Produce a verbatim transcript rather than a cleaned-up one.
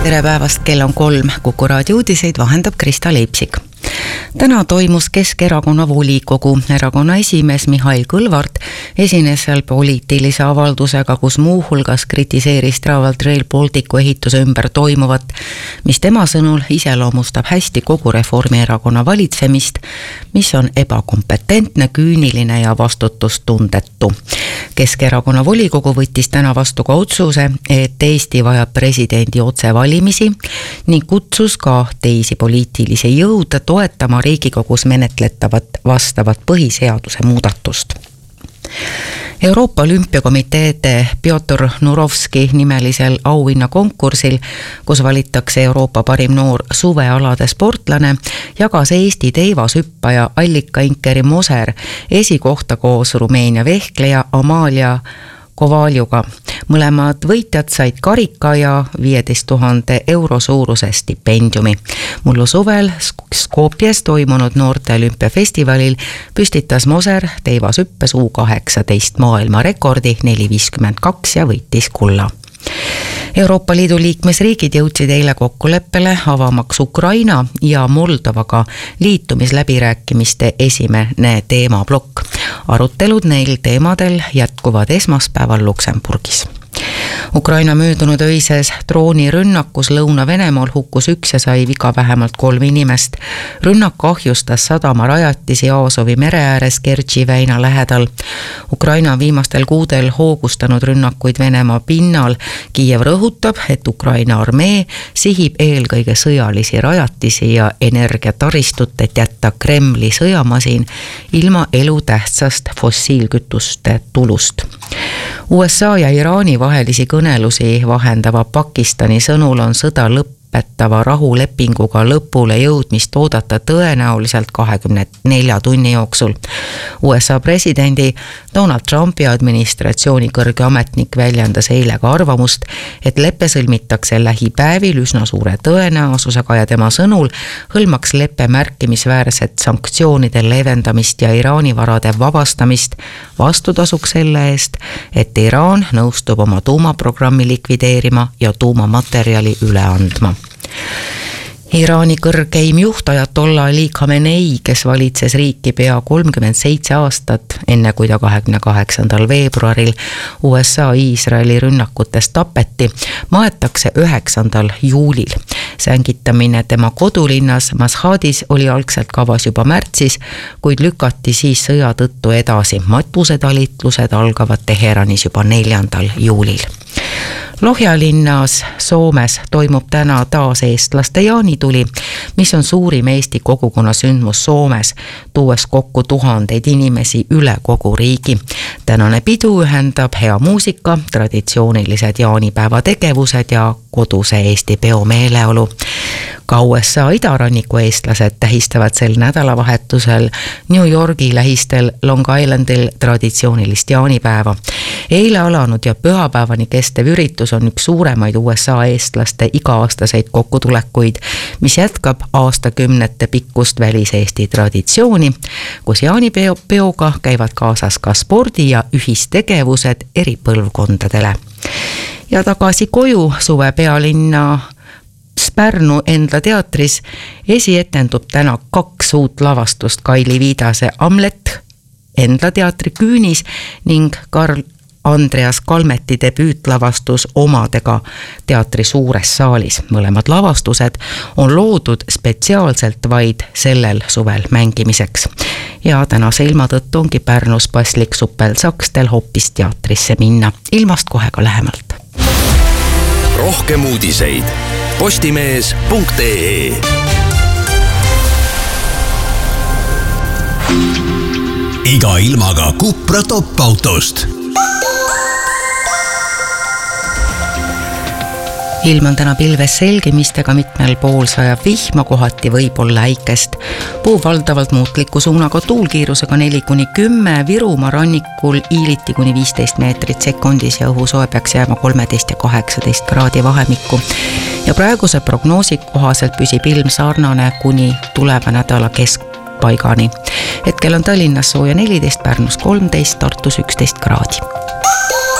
tere päevast, kell on kolm. Kuku raadio uudiseid vahendab Krista Leipsik. Täna toimus Keskerakonna volikogu. Erakonna esimees Mihhail Kõlvart esines seal poliitilise avaldusega, kus muuhulgas kritiseeris teravalt Rail Balticu ehituse ümber toimuvat, mis tema sõnul iseloomustab hästi kogu Reformierakonna valitsemist, mis on ebakompetentne, küüniline ja vastutustundetu. Keskerakonna volikogu võttis täna vastu ka otsuse, et Eesti vajab presidendi otsevalimisi ning kutsus ka teisi poliitilisi jõude toetama Riigikogus menetletavat vastavat põhiseaduse muudatust. Euroopa Olümpiakomiteede Piotr Nurovski nimelisel auhinnakonkursil, kus valitakse Euroopa parim noor suvealade sportlane, jagas Eesti teivashüppaja Allika Inkeri Moser esikohta koos Rumeenia vehkleja Amalia Kovaljuga. Mõlemad võitjad said karika ja viieteist tuhande euro suuruse stipendiumi. Mullu suvel Skopjes toimunud noorte olümpiafestivalil püstitas Moser teivashüppes U kaheksateist maailma rekordi neli viiskümmend kaks ja võitis kulla. Euroopa Liidu liikmesriigid jõudsid eile kokkuleppele avamaks Ukraina ja Moldovaga liitumisläbirääkimiste esimene teemablokk. Arutelud neil teemadel jätkuvad esmaspäeval Luksemburgis. Ukraina möödunud öises droonirünnakus Lõuna-Venemaal hukkus üks ja sai viga vähemalt kolm inimest. Rünnak kahjustas sadama rajatisi Aasovi mere ääres Kertši väina lähedal. Ukraina on viimastel kuudel hoogustanud rünnakuid Venemaa pinnal. Kiiev rõhutab, et Ukraina armee sihib eelkõige sõjalisi rajatisi ja energiataristut, et jätta Kremli sõjamasin ilma elutähtsast fossiilkütuste tulust. U S A ja Iraani vahelisi kõnelusi vahendava Pakistani sõnul on sõda lõpetava rahulepinguga lõpule jõudmist oodata tõenäoliselt kahekümne nelja tunni jooksul. U S A presidendi Donald Trumpi administratsiooni kõrge ametnik väljendas eile ka arvamust, et leppe sõlmitakse lähipäevil üsna suure tõenäosusega ja tema sõnul hõlmaks leppe märkimisväärset sanktsioonide leevendamist ja Iraani varade vabastamist vastutasuks selle eest, et Iraan nõustub oma tuumaprogrammi likvideerima ja tuumamaterjali üle andma. Iraani kõrgeim juht Ajatollah Ali Khamenei, kes valitses riiki pea kolmkümmend seitse aastat, enne kui ta kahekümne kaheksandal veebruaril U S A Iisraeli rünnakutes tapeti, maetakse üheksandal juulil. Sängitamine tema kodulinnas Mashhadis oli algselt kavas juba märtsis, kuid lükati siis sõja tõttu edasi. Matusetalitlused algavad Teheranis juba neljandal juulil. Lohjalinnas Soomes toimub täna taas eestlaste jaanituli, mis on suurim Eesti kogukonna sündmus Soomes, tuues kokku tuhandeid inimesi üle kogu riigi. Tänane pidu ühendab hea muusika, traditsioonilised jaanipäeva tegevused ja koduse Eesti peomeeleolu. Ka U S A idaranniku eestlased tähistavad sel nädalavahetusel New Yorgi lähistel Long Islandil traditsioonilist jaanipäeva. Eile alanud ja pühapäevani kestev üritus on üks suuremaid U S A eestlaste iga-aastaseid kokkutulekuid, mis jätkab aastakümnete pikkust väliseesti traditsiooni, kus jaanipeoga käivad kaasas ka spordi ja ühistegevused eri põlvkondadele. Ja tagasi koju suve pealinna Pärnu Endla teatris esietendub täna kaks uut lavastust: Kaili Viidase Hamlet Endla teatri Küünis ning Karl Andreas Kalmeti debüütlavastus Omadega teatri suures saalis. Mõlemad lavastused on loodud spetsiaalselt vaid sellel suvel mängimiseks. Ja tänase ilma tõttu ongi Pärnus paslik Suppel-Sakstel hoopis teatrisse minna. Ilmast kohe ka lähemalt. Rohkem uudiseid postimees punkt ee. Iga ilmaga Cupra top-autost. Ilm on täna pilves selgimistega, mitmel pool sajab vihma, kohati võib olla äikest. Puu valdavalt muutliku suunaga tuulkiirusega neli kuni kümme, Virumaa rannikul Iiliti kuni viisteist meetrit sekundis ja õhusoe peaks jääma kolmteist ja kaheksateist kraadi vahemikku. Ja praeguse prognoosi kohaselt püsib ilm sarnane kuni tuleva nädala keskpaigani. Hetkel on Tallinnas sooja neliteist, Pärnus kolmteist, Tartus üksteist kraadi.